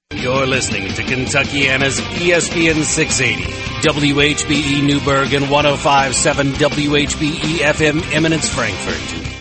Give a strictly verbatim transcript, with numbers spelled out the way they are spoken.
You're listening to Kentuckiana's E S P N six eighty, W H B E Newburgh, and one oh five point seven W H B E F M Eminence, Frankfort.